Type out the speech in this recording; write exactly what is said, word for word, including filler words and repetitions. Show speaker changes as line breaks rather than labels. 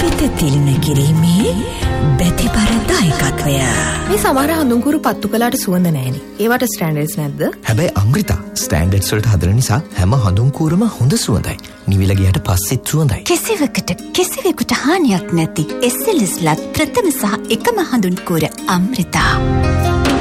වෙත තිලින කිරීමේ බැතිබර දායකත්වය.
මේ සමහර හඳුන්කුරු පත්තු කළාට සුවඳ නැහෙනි. ඒවට ස්ටෑන්ඩඩ්ස් නැද්ද?
හැබැයි අමෘතා ස්ටෑන්ඩඩ්ස් වලට හදන නිසා හැම හඳුන්කුරම හොඳ සුවඳයි. නිවිල ගියට පස්සෙත් සුවඳයි.
කිසිවකට කිසිවෙකුට හානියක් නැති එස් එල් එස් ලත් ප්‍රථම සහ එකම හඳුන්කුර අමෘතා.